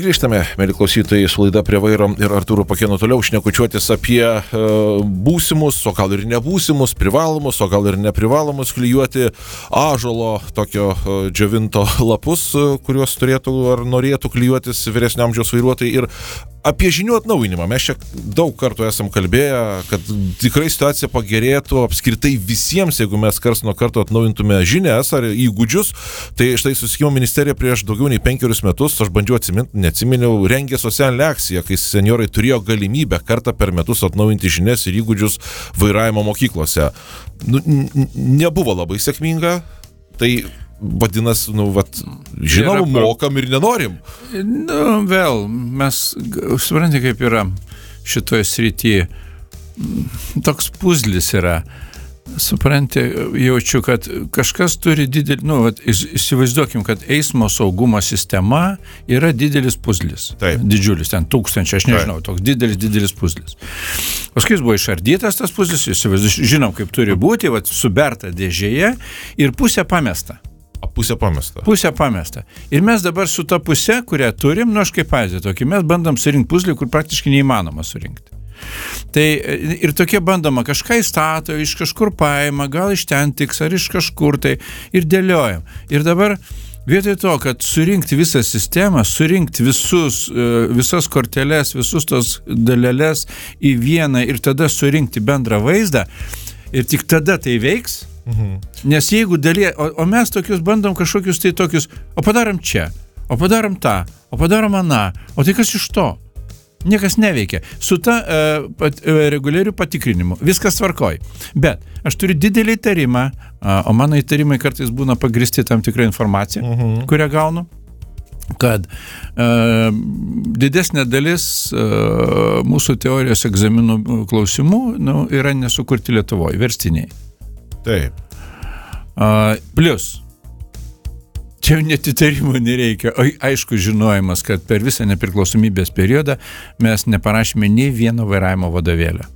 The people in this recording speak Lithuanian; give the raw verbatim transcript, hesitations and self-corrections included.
Grįžtame, mėly klausytojai, su laida Prie vairo ir Artūru Pakėnu toliau šnekučiuotis apie e, būsimus, o gal ir nebūsimus, privalomus, o gal ir neprivalomus klijuoti ąžuolo tokio e, džiovinto lapus, e, kuriuos turėtų ar norėtų klijuotis vyresnio amžiaus vairuotojai. Ir apie žinių atnaujinimą. Mes čia daug kartų esam kalbėję, kad tikrai situacija pagerėtų apskritai visiems, jeigu mes kars nuo karto atnaujintume žinias ar įgūdžius. Tai štai Susisiekimo ministerija prieš daugiau nei penkerius metus, aš bandžiau atsiminti, neatsiminiau, rengė socialinę akciją, kai senjorai turėjo galimybę kartą per metus atnaujinti žinias ir įgūdžius vairavimo mokyklose. Nu, n- n- nebuvo labai sėkminga, tai vadinasi, nu, vat, žinom, mokam ir nenorim. Nu, vėl, mes, suprantate, kaip yra šitoje srityje, toks puzlis yra. Suprantate, jaučiu, kad kažkas turi didelį, nu, vat, įsivaizduokim, kad eismo saugumo sistema yra didelis puzlis. Taip. Didžiulis, ten tūkstančiai, aš nežinau, Taip. toks didelis, didelis puzlis. Paskui jis buvo išardytas tas puzlis, žinom, kaip turi būti, vat, suberta dėžėje ir pusė pamesta. Pusė pamesta. Pusė pamesta. Ir mes dabar su ta pusė, kurią turim, nu aš kaip pavyzdį tokį, mes bandom surinkti puzlį, kur praktiškai neįmanoma surinkti. Tai ir tokie bandoma, kažką įstato, iš kažkur paima, gal iš ten tiks, ar iš kažkur tai, ir dėliojam. Ir dabar vietoj to, kad surinkti visą sistemą, surinkti visus, visas korteles, visus tos dalelės į vieną ir tada surinkti bendrą vaizdą, ir tik tada tai veiks. Mhm. Nes jeigu dalyje, o, o mes tokius bandom kažkokius tai tokius, o padarom čia, o padarom tą, o padarom aną, o tai kas iš to? Niekas neveikia. Su ta e, pat, e, reguliariu patikrinimu viskas tvarkoj. Bet aš turiu didelį įtarimą, a, o mano įtarimai kartais būna pagristi tam tikrą informaciją, mhm. kurią gaunu, kad e, didesnė dalis e, mūsų teorijos egzaminų klausimų nu, yra nesukurti Lietuvoje, verstiniai. Taip. Uh, Plius, čia net įtarimų nereikia, o aišku žinojimas, kad per visą nepriklausomybės periodą mes neparašėme nei vieno vairavimo vadovėlio.